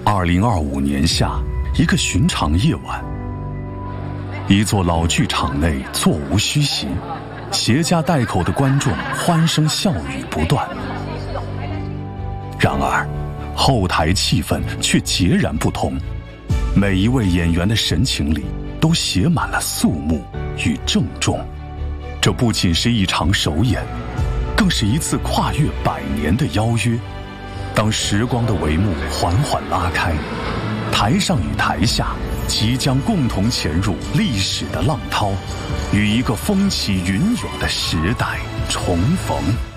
2025年夏，一个寻常夜晚，一座老剧场内座无虚席，携家带口的观众欢声笑语不断。然而，后台气氛却截然不同，每一位演员的神情里都写满了肃穆与郑重。这不仅是一场首演，更是一次跨越100年的邀约。当时光的帷幕缓缓拉开，台上与台下即将共同潜入历史的浪涛，与一个风起云涌的时代重逢。